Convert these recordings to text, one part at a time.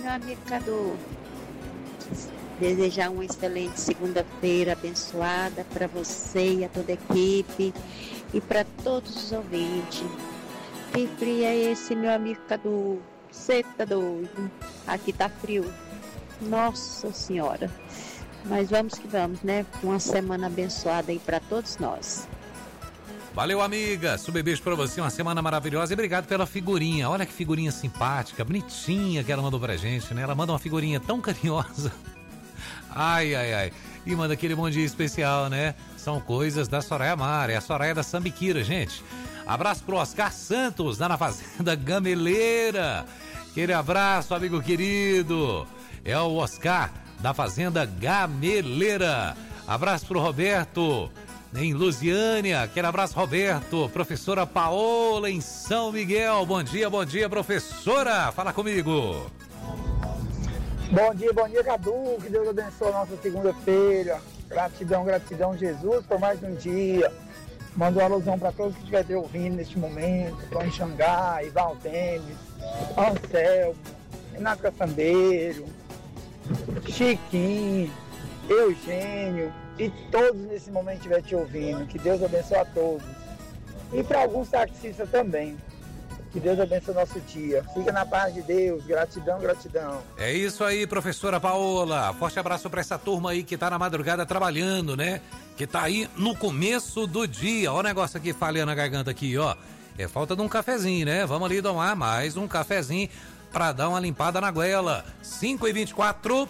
meu amigo Cadu. Desejar uma excelente segunda-feira abençoada para você e a toda a equipe e para todos os ouvintes. Que frio é esse, meu amigo Cadu? Você tá doido? Aqui tá frio. Nossa Senhora. Mas vamos que vamos, né? Uma semana abençoada aí para todos nós. Valeu, amiga. Super beijo pra você, uma semana maravilhosa. E obrigado pela figurinha. Olha que figurinha simpática, bonitinha que ela mandou pra gente, né? Ela manda uma figurinha tão carinhosa. Ai, ai, ai. E manda aquele bom dia especial, né? São coisas da Soraya Mar. É a Soraya da Sambiquira, gente. Abraço pro Oscar Santos, lá na Fazenda Gameleira. Aquele abraço, amigo querido. É o Oscar da Fazenda Gameleira. Abraço pro Roberto em Lusiânia. Aquele abraço, Roberto. Professora Paola em São Miguel. Bom dia, professora. Fala comigo. Bom dia, Cadu. Que Deus abençoe a nossa segunda-feira. Gratidão, Jesus, por mais um dia. Mando uma alusão para todos que estiverem ouvindo neste momento. Tony Xangai, Valdemes, Anselmo, Renato Caçambeiro, Chiquinho, Eugênio e todos nesse momento estiverem te ouvindo. Que Deus abençoe a todos. E para alguns taxistas também. Que Deus abençoe o nosso dia. Fica na paz de Deus. Gratidão. É isso aí, professora Paola. Forte abraço para essa turma aí que tá na madrugada trabalhando, né? Que tá aí no começo do dia. Ó o negócio aqui falhando a garganta aqui, ó. É falta de um cafezinho, né? Vamos ali tomar mais um cafezinho pra dar uma limpada na goela. 5h24.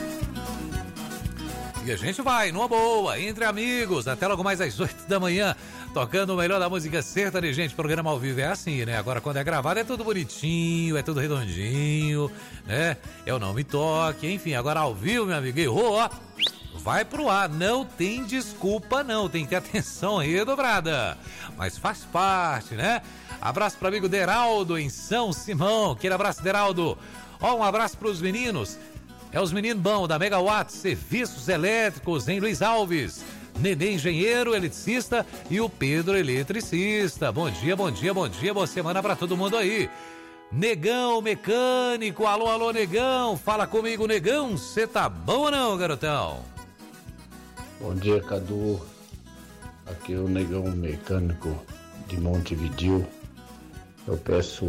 E a gente vai, numa boa, entre amigos, até logo mais às 8 da manhã, tocando o melhor da música sertaneja. Gente, programa ao vivo é assim, né? Agora, quando é gravado, é tudo bonitinho, é tudo redondinho, né? É o Não Me Toque, enfim. Agora, ao vivo, meu amigo, errou, ó, vai pro ar. Não tem desculpa, não. Tem que ter atenção redobrada. Mas faz parte, né? Abraço pro amigo Deraldo, em São Simão. Aquele abraço, Deraldo. Ó, um abraço pros meninos. É os meninos bons da Megawatt Serviços Elétricos em Luiz Alves. Nenê Engenheiro, eletricista e o Pedro Eletricista. Bom dia, boa semana pra todo mundo aí. Negão Mecânico, alô, Negão. Fala comigo, Negão. Você tá bom ou não, garotão? Bom dia, Cadu. Aqui é o Negão Mecânico de Montevidéu. Eu peço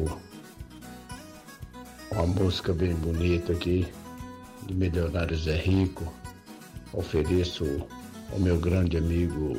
uma música bem bonita aqui de Milionário Zé Rico. Ofereço ao meu grande amigo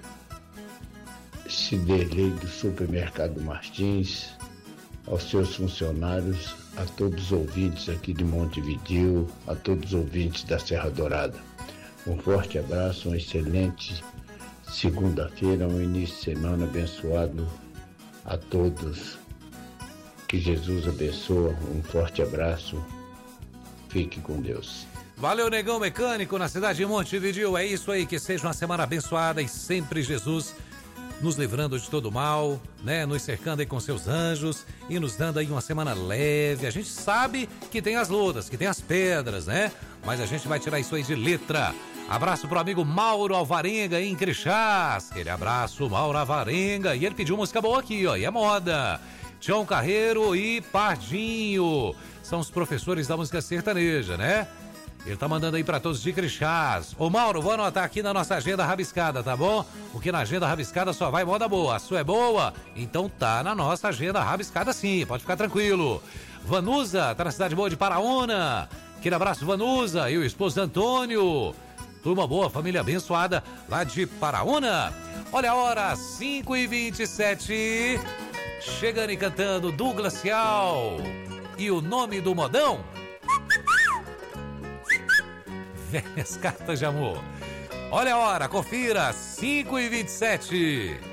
Ciderley do Supermercado Martins, aos seus funcionários, a todos os ouvintes aqui de Montevidéu, a todos os ouvintes da Serra Dourada. Um forte abraço, uma excelente segunda-feira, um início de semana abençoado a todos. Que Jesus abençoe, um forte abraço. Fique com Deus. Valeu, Negão Mecânico, na cidade de Montevidéu. É isso aí, que seja uma semana abençoada e sempre Jesus nos livrando de todo mal, né? Nos cercando aí com seus anjos e nos dando aí uma semana leve. A gente sabe que tem as lutas, que tem as pedras, né? Mas a gente vai tirar isso aí de letra. Abraço pro amigo Mauro Alvarenga em Crixás. Aquele abraço, Mauro Alvarenga. E ele pediu música boa aqui, ó, e é moda. Tião Carreiro e Pardinho são os professores da música sertaneja, né? Ele tá mandando aí pra todos de Crixás. Ô Mauro, vou anotar aqui na nossa agenda rabiscada, tá bom? Porque na agenda rabiscada só vai moda boa. A sua é boa? Então tá na nossa agenda rabiscada sim, pode ficar tranquilo. Vanusa, tá na cidade boa de Paraúna. Aquele abraço, Vanusa, e o esposo Antônio. Turma boa, família abençoada lá de Paraúna. Olha a hora, 5h27. Chegando e cantando Douglas Cial. E o nome do modão? Velhas cartas de amor. Olha a hora, confira, 5h27.